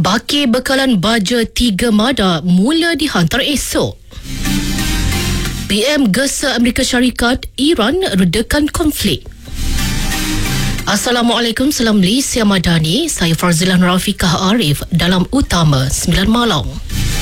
Baki bekalan baja 3 Mada mula dihantar esok. PM gesa Amerika Syarikat, Iran redakan konflik. Assalamualaikum, salam Malaysia Madani. Saya Farzilah Rafiqah Arif dalam Utama 9 Malam.